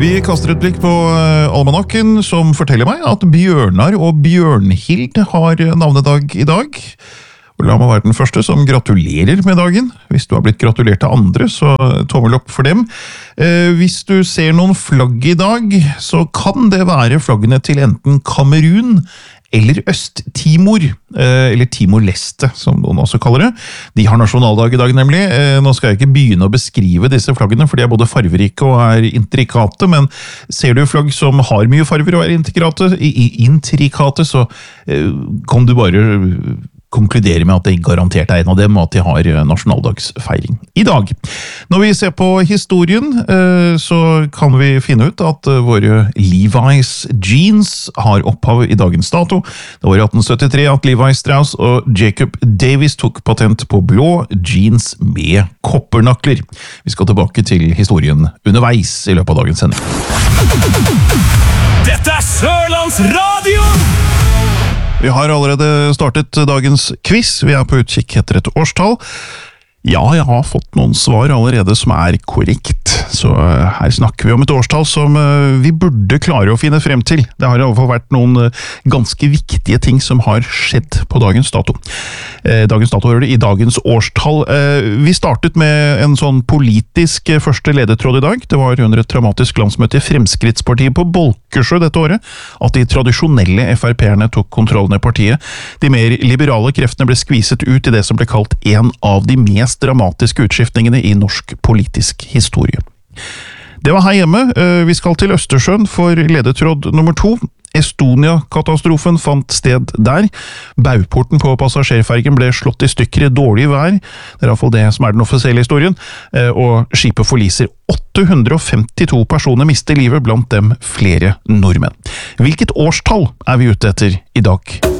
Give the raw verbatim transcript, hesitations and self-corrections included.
Vi kaster et blikk på almanakken, som forteller meg at Bjørnar og Bjørnhild har navnedag i dag. Og la meg være den første som gratulerer med dagen. Hvis du har blitt gratulert til andre, så tommel opp for dem. Eh, hvis du ser noen flagg i dag, så kan det være flaggene til enten Kamerun eller Øst-Timor, eh, eller Timor-Leste, som noen også kaller det. De har nasjonaldag i dag, nemlig. Eh, nå skal jeg ikke begynne å beskrive disse flaggene, for de er både farverike og er intrikate, men ser du flagg som har mye farver og er intrikate, i, i intrikate så eh, kan du bare konkludere med at det garantert er en av dem, og at de har nasjonaldagsfeiring i dag. Når vi ser på historien, så kan vi finne ut at våre Levi's jeans har opphav i dagens dato. Det var i atten syttitre at Levi Strauss og Jacob Davis tok patent på blå jeans med koppernakler. Vi skal tilbake til historien underveis i løpet av dagens sending. Dette er Sørlandsradio! Vi har allerede startet dagens quiz. Vi er på utkikk etter et årstall. Ja, jeg har fått noen svar allerede som er korrekt, så her snakker vi om et årstall som vi burde klare å finne frem til. Det har i alle fall vært noen ganske viktige ting som har skjedd på dagens dato. Dagens dato hører det i dagens årstall. Vi startet med en sånn politisk første ledetråd i dag. Det var under et dramatisk landsmøte i Fremskrittspartiet på Bolkesjø dette året at de tradisjonelle F R P-erne tok kontrollen i partiet. De mer liberale kreftene ble skviset ut i det som ble kalt en av de mest dramatiske utskiftningene i norsk politisk historie. Det var her hjemme. Vi skal til Østersjøen for ledetråd nummer to. Estonia-katastrofen fant sted der. Bauporten på passasjerfergen ble slått i stykker i dårlig vær. Det er i hvert fall det som er den offisielle historien. Og skipet forliser. åtte hundre og femtito personer mister livet, blant dem flere nordmenn. Hvilket årstall er vi ute etter i dag?